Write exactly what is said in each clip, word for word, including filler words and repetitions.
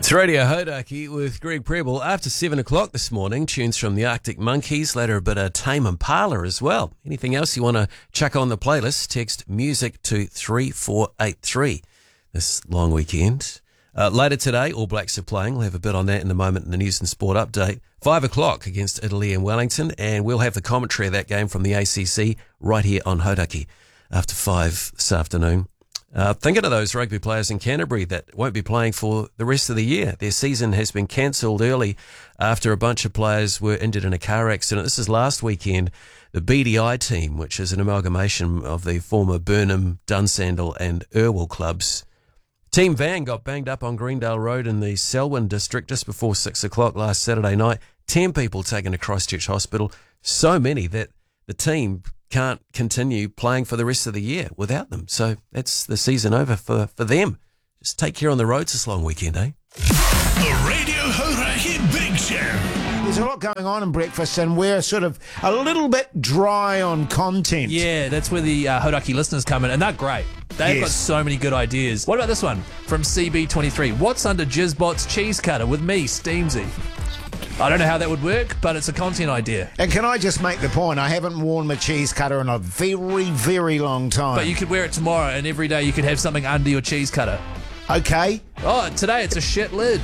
It's Radio Hodaki with Greg Preble. After seven o'clock this morning, tunes from the Arctic Monkeys, later a bit of Tame Impala as well. Anything else you want to chuck on the playlist, text music to three four eight three this long weekend. Uh, later today, All Blacks are playing. We'll have a bit on that in a moment in the News and Sport update. Five o'clock against Italy in Wellington, and we'll have the commentary of that game from the A C C right here on Hodaki after five this afternoon. Uh, thinking of those rugby players in Canterbury that won't be playing for the rest of the year. Their season has been cancelled early after a bunch of players were injured in a car accident. This is last weekend. The B D I team, which is an amalgamation of the former Burnham, Dunsandel and Irwell clubs. Team Van got banged up on Greendale Road in the Selwyn district just before six o'clock last Saturday night. Ten people taken to Christchurch Hospital. So many that the team can't continue playing for the rest of the year without them. So that's the season over for, for them. Just take care on the roads this long weekend, eh? The Radio Hodaki Big Show. There's a lot going on in breakfast, and we're sort of a little bit dry on content. Yeah, that's where the uh, Hodaki listeners come in, and they're great. They've Yes. got so many good ideas. What about this one from C B twenty-three? What's under Jizzbot's cheese cutter with me, Steamsy? I don't know how that would work, but it's a content idea. And can I just make the point, I haven't worn my cheese cutter in a very, very long time. But you could wear it tomorrow, and every day you could have something under your cheese cutter. Okay. Oh, today it's a shit lid.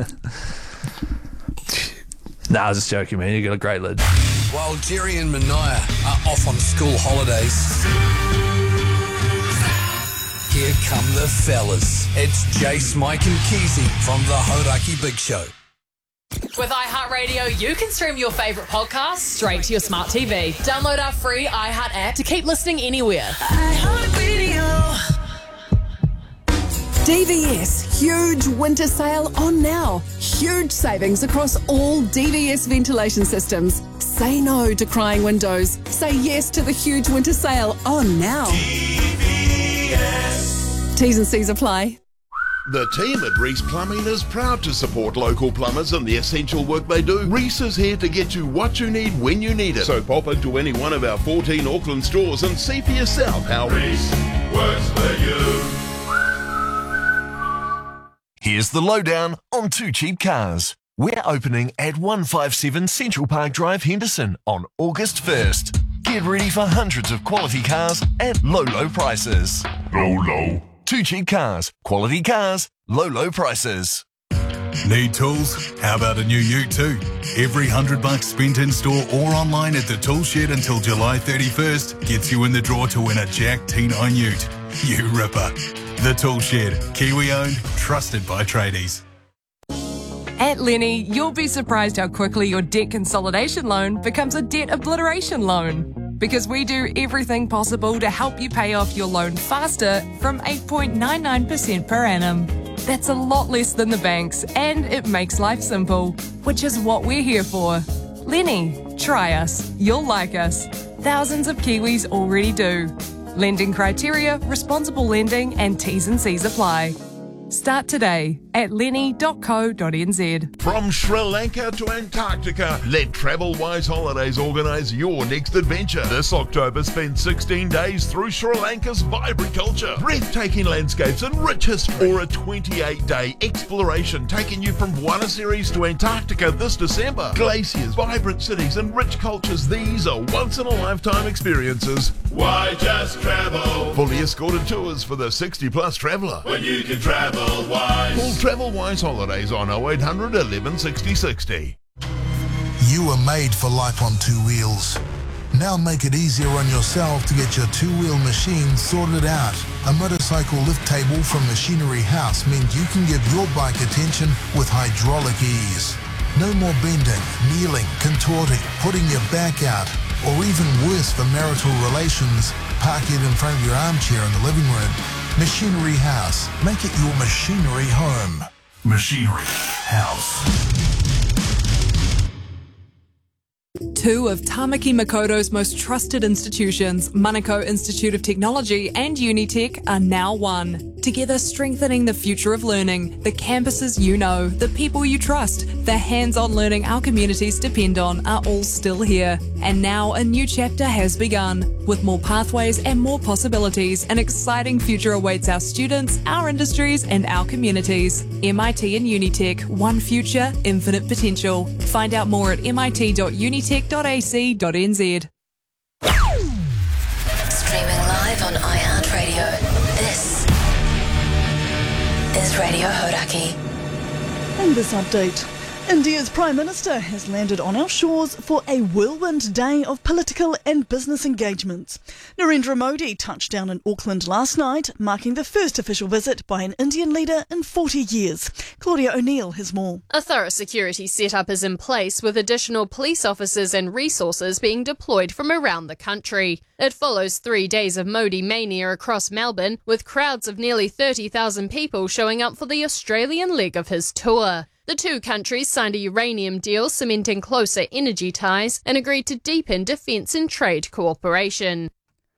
Nah, I was just joking, man. You got a great lid. While Jerry and Mania are off on school holidays, here come the fellas. It's Jace, Mike and Keezy from the Hodaki Big Show. With iHeartRadio, you can stream your favourite podcasts straight to your smart T V. Download our free iHeart app to keep listening anywhere. D V S huge winter sale on now. Huge savings across all D V S ventilation systems. Say no to crying windows. Say yes to the huge winter sale on now. D V S. T's and C's apply. The team at Reese Plumbing is proud to support local plumbers in the essential work they do. Reese is here to get you what you need when you need it. So pop into any one of our fourteen Auckland stores and see for yourself how Reese works for you. Here's the lowdown on Two Cheap Cars. We're opening at one fifty-seven Central Park Drive, Henderson on August first. Get ready for hundreds of quality cars at low, low prices. Low, low. Two Cheap Cars. Quality cars, low, low prices. Need tools? How about a new ute too? Every hundred bucks spent in store or online at the Tool Shed until July thirty-first gets you in the draw to win a Jack T nine ute. You ripper. The Tool Shed. Kiwi owned, trusted by tradies. At Lenny, you'll be surprised how quickly your debt consolidation loan becomes a debt obliteration loan. Because we do everything possible to help you pay off your loan faster from eight point nine nine percent per annum. That's a lot less than the banks, and it makes life simple, which is what we're here for. Lenny, try us. You'll like us. Thousands of Kiwis already do. Lending criteria, responsible lending, and T's and C's apply. Start today at lenny dot co dot n z. From Sri Lanka to Antarctica, let TravelWise Holidays organise your next adventure. This October, spend sixteen days through Sri Lanka's vibrant culture, breathtaking landscapes and rich history, or a twenty-eight day exploration taking you from Buenos Aires to Antarctica this December. Glaciers, vibrant cities and rich cultures, these are once-in-a-lifetime experiences. Why just travel? Fully escorted tours for the sixty plus traveller. When you can travel wise. Call TravelWise Holidays on oh eight hundred, eleven sixty sixty. You were made for life on two wheels. Now make it easier on yourself to get your two-wheel machine sorted out. A motorcycle lift table from Machinery House means you can give your bike attention with hydraulic ease. No more bending, kneeling, contorting, putting your back out, or even worse for marital relations, park it in front of your armchair in the living room. Machinery House. Make it your machinery home. Machinery House. Two of Tamaki Makoto's most trusted institutions, Manukau Institute of Technology and Unitech, are now one. Together strengthening the future of learning, the campuses you know, the people you trust, The hands-on learning our communities depend on are all still here. And now a new chapter has begun. With more pathways and more possibilities, an exciting future awaits our students, our industries and our communities. M I T and Unitech, one future, infinite potential. Find out more at m i t dot unitech dot a c dot n z. Streaming live on iHeartRadio. This is Radio Hodaki. In this update, India's Prime Minister has landed on our shores for a whirlwind day of political and business engagements. Narendra Modi touched down in Auckland last night, marking the first official visit by an Indian leader in forty years. Claudia O'Neill has more. A thorough security setup is in place, with additional police officers and resources being deployed from around the country. It follows three days of Modi mania across Melbourne, with crowds of nearly thirty thousand people showing up for the Australian leg of his tour. The two countries signed a uranium deal cementing closer energy ties and agreed to deepen defence and trade cooperation.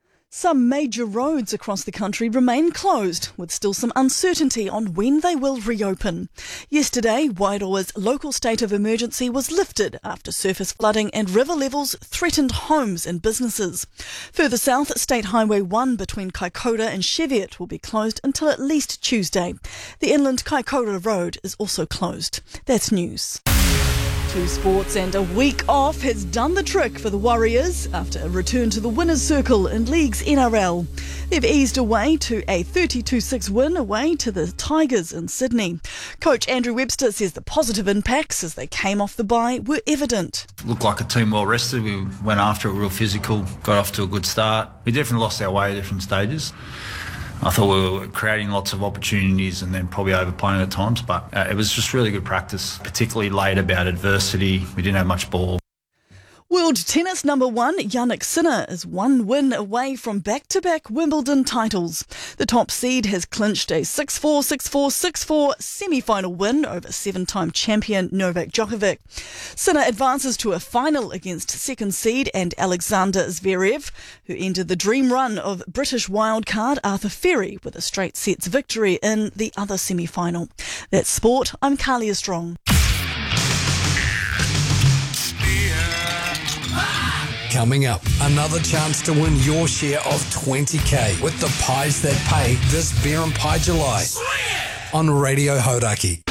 Some major roads across the country remain closed, with still some uncertainty on when they will reopen. Yesterday, Wairoa's local state of emergency was lifted after surface flooding and river levels threatened homes and businesses. Further south, State Highway one between Kaikoura and Cheviot will be closed until at least Tuesday. The inland Kaikoura Road is also closed. That's news. Two sports and a week off has done the trick for the Warriors after a return to the winner's circle in League's N R L. They've eased away to a thirty-two six win away to the Tigers in Sydney. Coach Andrew Webster says the positive impacts as they came off the bye were evident. Looked like a team well rested. We went after it real physical, got off to a good start. We definitely lost our way at different stages. I thought we were creating lots of opportunities and then probably overplaying at times, but uh, it was just really good practice, particularly late about adversity. We didn't have much ball. World tennis number one, Jannik Sinner, is one win away from back-to-back Wimbledon titles. The top seed has clinched a six four, six four, six four semi-final win over seven-time champion Novak Djokovic. Sinner advances to a final against second seed and Alexander Zverev, who ended the dream run of British wildcard Arthur Ferry with a straight sets victory in the other semi-final. That's sport. I'm Carlia Strong. Coming up, another chance to win your share of twenty K with the pies that pay this Beer and Pie July on Radio Hodaki.